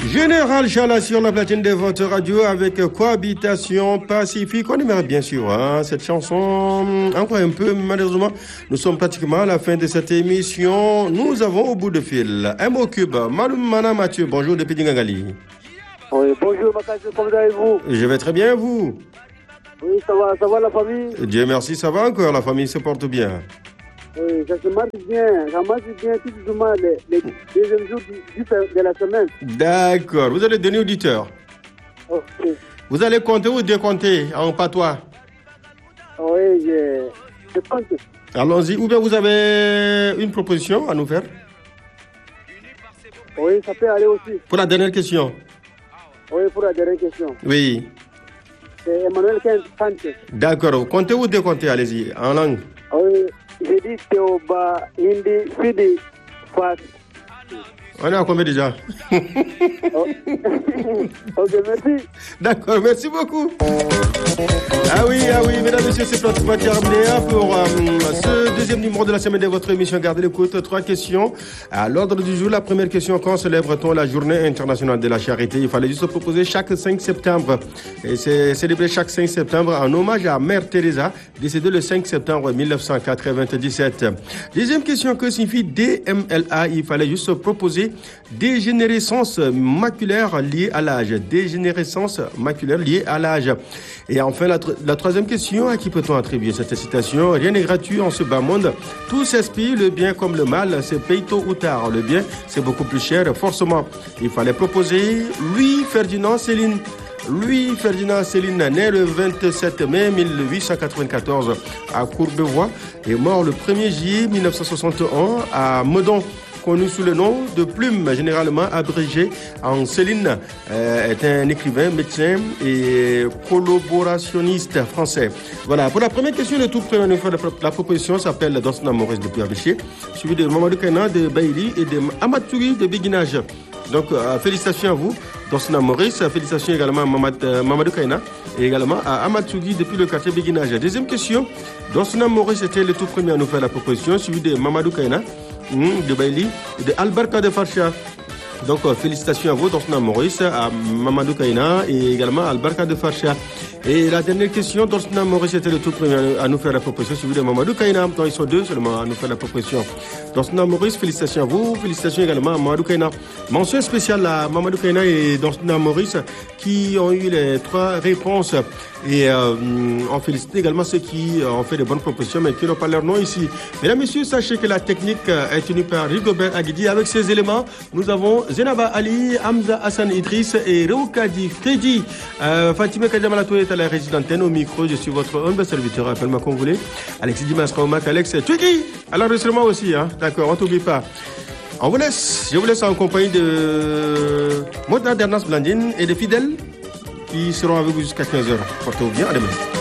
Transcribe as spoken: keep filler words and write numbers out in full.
Général Chala sur la platine de votre radio avec Cohabitation Pacifique. On aimerait bien sûr hein, cette chanson encore un peu. Malheureusement, nous sommes pratiquement à la fin de cette émission. Nous avons au bout de fil M O Cube, Maloum Mana Mathieu. Bonjour depuis Dingagali. Oui, bonjour Makassé, comment allez-vous? Je vais très bien, vous? Oui, ça va, ça va la famille? Dieu merci, ça va encore, la famille se porte bien. Oui, ça se marche bien, ça marche bien tout doucement les, les deuxièmes jours du, du, de la semaine. D'accord, vous allez donner auditeur. Ok. Vous allez compter ou décompter en patois? Oui, je, je compte. Allons-y, ou bien vous avez une proposition à nous faire? Oui, ça peut aller aussi. Pour la dernière question? Oui, pour la dernière question. Oui. C'est Emmanuel Sanchez. D'accord, comptez ou décomptez, allez-y, en langue. Oui, j'ai dit Théoba, Hindi, Fidi, Fat. On est à combien déjà? Oh. Ok, merci. D'accord, merci beaucoup. Ah oui, ah oui, mesdames et messieurs, c'est pratiquement terminé pour euh, ce deuxième numéro de la semaine de votre émission. Gardez l'écoute. Trois questions. À l'ordre du jour, la première question, quand célèbre-t-on la journée internationale de la charité? Il fallait juste se proposer chaque cinq septembre. Et c'est célébré chaque cinq septembre en hommage à Mère Teresa, décédée le cinq septembre mille neuf cent quatre-vingt-dix-sept. Deuxième question, que signifie D M L A? Il fallait juste se proposer dégénérescence maculaire liée à l'âge. Dégénérescence maculaire liée à l'âge. Et enfin, la, tr- la troisième question, à qui peut-on attribuer cette citation? Rien n'est gratuit en ce bas monde. Tout s'aspire, le bien comme le mal, c'est paye tôt ou tard. Le bien, c'est beaucoup plus cher, forcément. Il fallait proposer Louis Ferdinand Céline. Louis Ferdinand Céline, né le vingt-sept mai mille huit cent quatre-vingt-quatorze à Courbevoie et mort le premier juillet mille neuf cent soixante et un à Meudon, connu sous le nom de Plume, généralement abrégé en Céline, euh, est un écrivain, médecin et collaborationniste français. Voilà, pour la première question, le tout premier, la, la proposition s'appelle Donsna Maurice de Pierre-Béché, suivi de Mamadou Kaina de Baïli et de Amaturi de Béguinage. Donc, euh, félicitations à vous, Donsna Maurice, félicitations également à Mamad, euh, Mamadou Kaina et également à Amaturi depuis le quartier Béguinage. Deuxième question, Donsna Maurice était le tout premier à nous faire la proposition, suivi de Mamadou Kaina de Bailey et de Albarka de Farcha. Donc euh, félicitations à vous, Dorsna Maurice, à Mamadou Kaina et également à Albarka de Farcha. Et la dernière question, Dorsna Maurice était le tout premier à nous faire la proposition, suivi de Mamadou Kaina. Donc ils sont deux seulement à nous faire la proposition. Dorsna Maurice, félicitations à vous, félicitations également à Mamadou Kaina. Mention spéciale à Mamadou Kaina et Dorsna Maurice qui ont eu les trois réponses. Et euh, on félicite également ceux qui ont fait de bonnes propositions mais qui n'ont pas leur nom ici. Mesdames et messieurs, sachez que la technique est tenue par Rigobert Aguidi. Avec ces éléments, nous avons Zenaba Ali, Hamza Hassan Idriss et Reukadi Freddy. Euh, Fatima Kadjamalato est à la régie d'antenne. Au micro, je suis votre humble serviteur, appelle-moi comme vous voulez. Alexis Dimas Raomak, Alex Twiggy. À l'enregistrement aussi, hein. D'accord, on t'oublie pas. On vous laisse, je vous laisse en compagnie de Modna Dernas Blandine et de Fidèles qui seront avec vous jusqu'à quinze heures. Portez-vous bien, à demain.